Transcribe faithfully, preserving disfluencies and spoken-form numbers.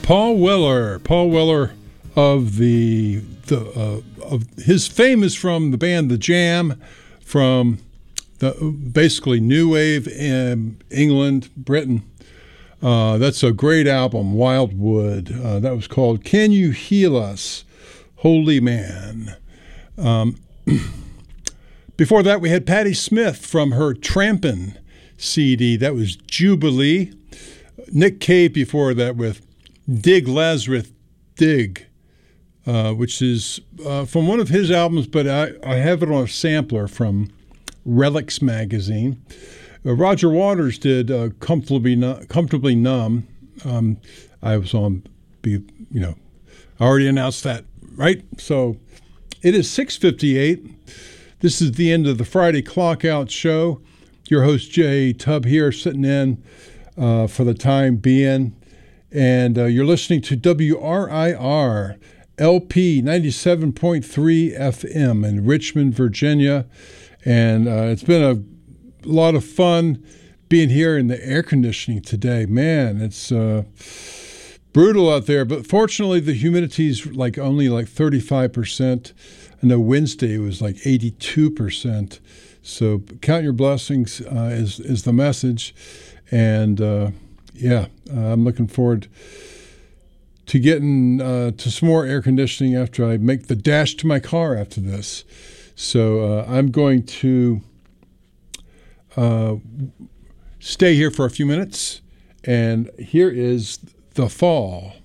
Paul Weller, Paul Weller of the the uh, of his fame is from the band The Jam, from the basically new wave in England, Britain. Uh, that's a great album, Wildwood. Uh, that was called "Can You Heal Us, Holy Man." Um, before that, we had Patti Smith from her Trampin' C D. That was Jubilee. Nick Cave before that with Dig Lazarus Dig, uh, which is uh, from one of his albums, but I, I have it on a sampler from Relics magazine. Uh, Roger Waters did uh, Comfortably, Nu- Comfortably Numb. Um, I was on, you know, I already announced that, right? So it is six fifty-eight. This is the end of the Friday Clock Out show. Your host, Jay Tubb, here, sitting in uh, for the time being. And uh, you're listening to W R I R L P ninety-seven point three F M in Richmond, Virginia. And uh, it's been a lot of fun being here in the air conditioning today. Man, it's uh, brutal out there. But fortunately, the humidity's like only like thirty-five percent. I know Wednesday was like eighty-two percent. So count your blessings uh, is, is the message. And uh, yeah, uh, I'm looking forward to getting uh, to some more air conditioning after I make the dash to my car after this. So uh, I'm going to uh, stay here for a few minutes. And here is The Fall.